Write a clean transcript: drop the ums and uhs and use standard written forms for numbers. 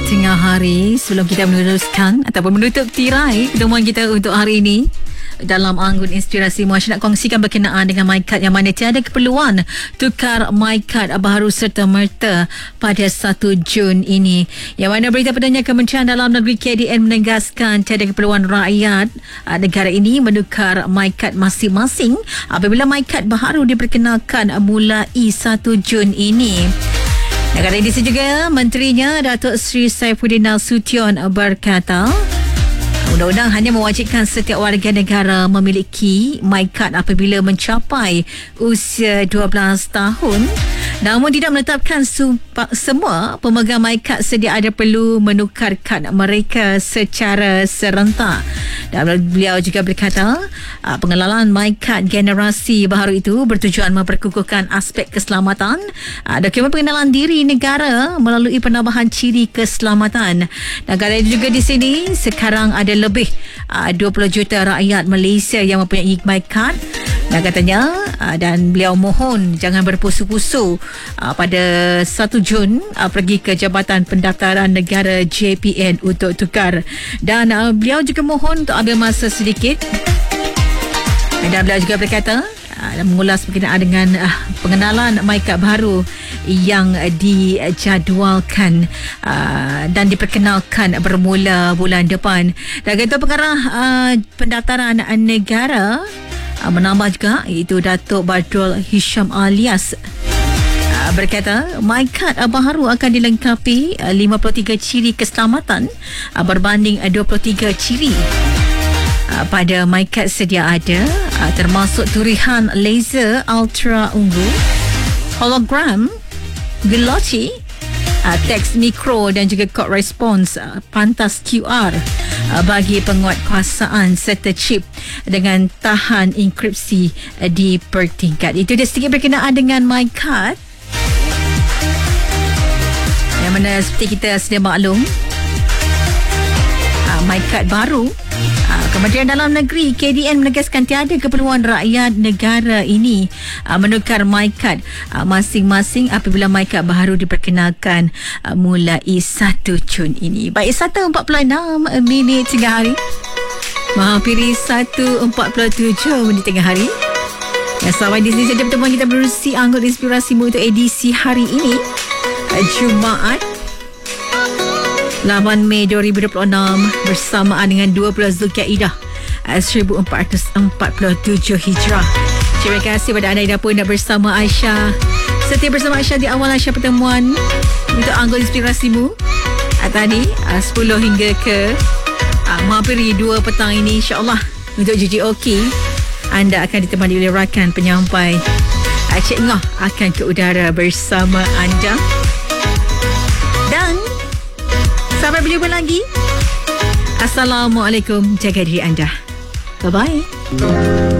tengah hari. Sebelum kita meneruskan ataupun menutup tirai pertemuan kita untuk hari ini dalam Anggun Inspirasi, Muhammad nak kongsikan berkenaan dengan MyKad yang mana tiada keperluan tukar MyKad baru serta merta pada 1 Jun ini. Yang mana berita perdana Kementerian Dalam Negeri KDN menegaskan tiada keperluan rakyat negara ini menukar MyKad masing-masing apabila MyKad baru diperkenalkan mulai 1 Jun ini. Negara ini juga menterinya Datuk Seri Saifuddin Nasution berkata undang-undang hanya mewajibkan setiap warga negara memiliki MyKad apabila mencapai usia 12 tahun. Namun tidak menetapkan semua pemegang MyKad sedia ada perlu menukar kad mereka secara serentak. Dan beliau juga berkata pengenalan MyKad generasi baru itu bertujuan memperkukuhkan aspek keselamatan, dokumen pengenalan diri negara melalui penambahan ciri keselamatan. Negara juga di sini sekarang ada lebih 20 juta rakyat Malaysia yang mempunyai MyKad. Dan katanya dan beliau mohon jangan berpusu-pusu pada 1 Jun pergi ke Jabatan Pendaftaran Negara JPN untuk tukar. Dan beliau juga mohon untuk ambil masa sedikit. Dan beliau juga berkata mengulas berkenaan dengan pengenalan MyKad baru yang dijadualkan dan diperkenalkan bermula bulan depan. Dan Ketua Pengarah Pendaftaran Negara menambah juga iaitu Datuk Badrul Hisham Alias berkata MyKad baru akan dilengkapi 53 ciri keselamatan berbanding 23 ciri pada MyKad sedia ada, termasuk turihan laser ultra ungu, hologram, glossy, teks mikro dan juga code response pantas QR bagi penguatkuasaan serta chip dengan tahan enkripsi di bertingkat. Itu dia sedikit berkenaan dengan MyKad yang mana seperti kita sedia maklum MyKad baru. Kementerian Dalam Negeri KDN menegaskan tiada keperluan rakyat negara ini menukar MyKad masing-masing apabila MyKad baru diperkenalkan mulai 1 Jun ini. Baik, 1.46 minit tengah hari, menghampiri 1.47 minit tengah hari. Sampai di sini saja pertemuan kita berurusi Anggun Inspirasimu untuk edisi hari ini, Jumaat 8 Mei 2026 bersamaan dengan 12 Zulkaidah 1447 Hijrah. Terima kasih kepada anda yang dah pun bersama Aisyah. Setia bersama Aisyah di awal Aisyah pertemuan untuk Anggun Inspirasimu tadi 10 hingga ke menghampiri 2 petang ini. InsyaAllah untuk JJOK anda akan ditemani oleh rakan penyampai Cik Ngoh akan ke udara bersama anda. Dan sampai berjumpa lagi. Assalamualaikum. Jaga diri anda. Bye-bye.